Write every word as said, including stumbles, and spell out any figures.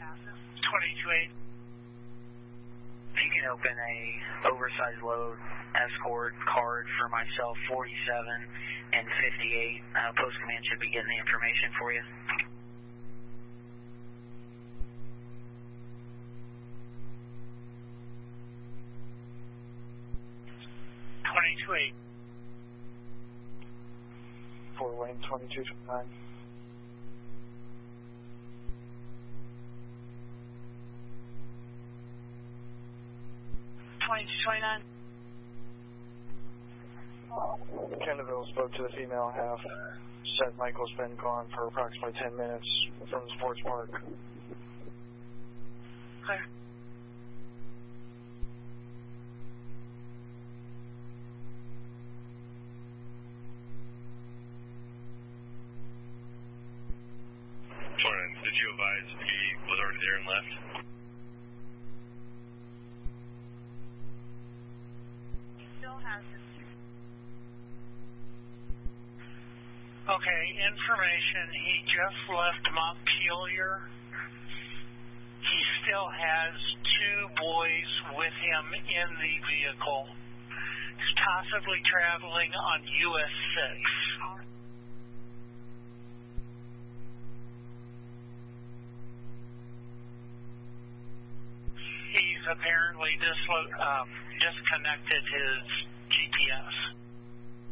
twenty-two eight. You can open a oversized load escort card for myself, forty-seven and fifty-eight. Uh, Post Command should be getting the information for you. twenty-two eight. Fort Wayne, twenty-two nine. twenty-two twenty-nine. Kendallville spoke to the female half. Said Michael's been gone for approximately ten minutes from the sports park. Clear. twenty-nine, did you advise he was already there and left? Okay, information. He just left Montpelier. He still has two boys with him in the vehicle. He's possibly traveling on U S six. He's apparently dislo- um, disconnected his G P S.